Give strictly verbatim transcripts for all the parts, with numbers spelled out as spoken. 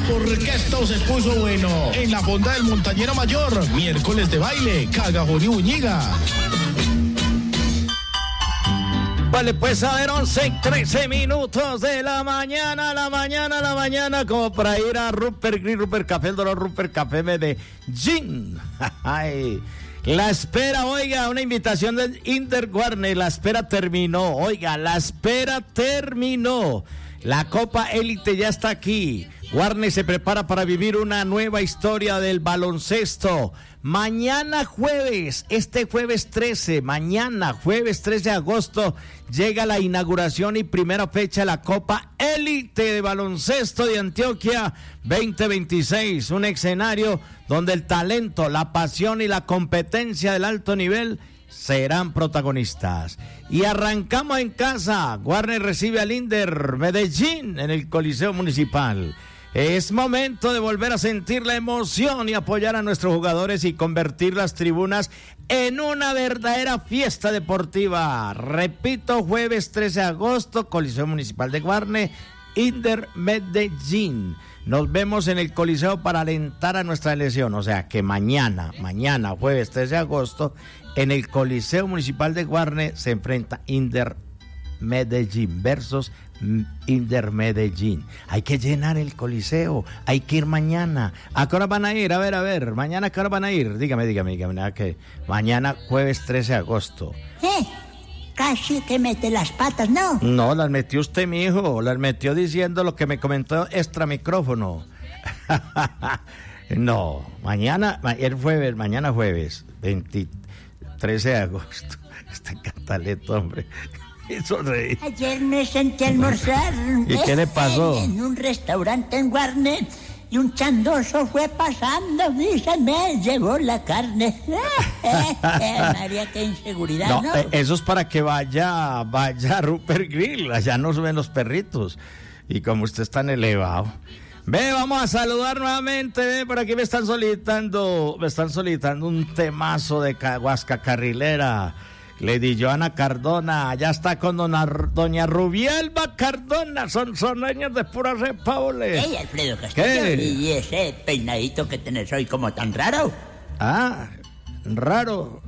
porque esto se puso bueno. En la fonda del Montañero Mayor, miércoles de baile, Cagajón y Buñiga. Vale, pues a ver, once y trece minutos de la mañana, la mañana, la mañana, como para ir a Rupert Grill, Rupert Café, el dolor Rupert Café Medellín. Ay, la espera, oiga, una invitación del Inter Guarne, la espera terminó, oiga, la espera terminó. La Copa Élite ya está aquí. Guarne se prepara para vivir una nueva historia del baloncesto. Mañana jueves, este jueves trece, mañana jueves trece de agosto, llega la inauguración y primera fecha de la Copa Élite de Baloncesto de Antioquia veinte veintiséis. Un escenario donde el talento, la pasión y la competencia del alto nivel serán protagonistas. Y arrancamos en casa. Guarne recibe al Inder Medellín en el Coliseo Municipal. Es momento de volver a sentir la emoción y apoyar a nuestros jugadores y convertir las tribunas en una verdadera fiesta deportiva. Repito, jueves trece de agosto, Coliseo Municipal de Guarne, Inder Medellín. Nos vemos en el Coliseo para alentar a nuestra selección. O sea que mañana, mañana, jueves trece de agosto, en el Coliseo Municipal de Guarne se enfrenta Inder Medellín versus Inder Medellín. Hay que llenar el Coliseo, hay que ir mañana. ¿A qué hora van a ir? A ver, a ver, mañana ¿a qué hora van a ir? Dígame, dígame, dígame, que mañana jueves trece de agosto. ¿Eh? Casi que mete las patas, ¿no? No, las metió usted, mijo, las metió diciendo lo que me comentó extra micrófono. No, mañana, el jueves, mañana jueves, veintitrés de agosto. Este cantaleto, hombre. Hizo reír. Ayer me senté a almorzar. ¿Y qué le pasó? En un restaurante en Guarne y un chandoso fue pasando y se me llevó la carne. María, qué inseguridad, ¿no? No, eh, eso es para que vaya, vaya a Rupert Grill. Allá no suben los perritos. Y como usted es tan elevado. Ve, vamos a saludar nuevamente. Ve, por aquí me están solicitando, me están solicitando un temazo de Huasca Carrilera. Lady Joana Cardona, ya está con dona, doña Rubielba Cardona, son soneños de pura cepa, ole. Hey, Alfredo Castillo, ¿qué? ¿Y ese peinadito que tenés hoy como tan raro? Ah, raro.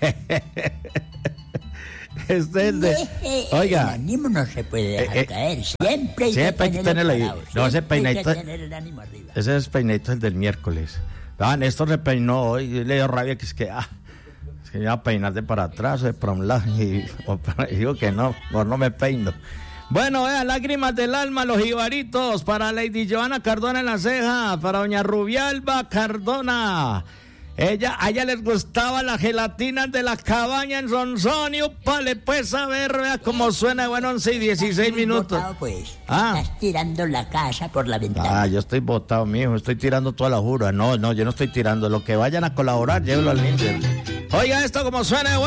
Este es el de... Oiga. El ánimo no se puede dejar eh, caer, siempre hay siempre que hay que tenerlo tenerlo ahí. parado, No, ese peinadito... hay que tener el ánimo arriba. Ese es peinadito el del miércoles. Ah, Néstor se peinó hoy, le dio rabia que es que... Ah, que iba a peinar de para atrás, de para un lado, y, y digo que no, no, no me peino. Bueno, vea, lágrimas del alma, los jibaritos, para Lady Joana Cardona en la ceja, para doña Rubialba Cardona. Ella, a ella les gustaba las gelatinas de la cabaña en Sonsonio, pale, pues a ver, vea cómo suena, bueno, once y dieciséis minutos. Botado, pues. Ah. Estás tirando la casa por la ventana. Ah, yo estoy botado, mijo, estoy tirando toda la jura. No, no, yo no estoy tirando, lo que vayan a colaborar, llévelo al Inter. Oiga esto como suena, bueno.